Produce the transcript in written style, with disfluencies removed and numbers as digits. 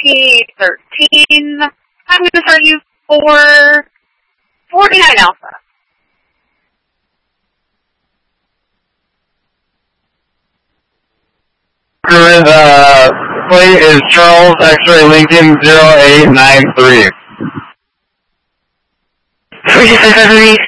Yankee 13. I'm going to start you for 49 Alpha. Plate is Charles X-Ray Lincoln 0893. 365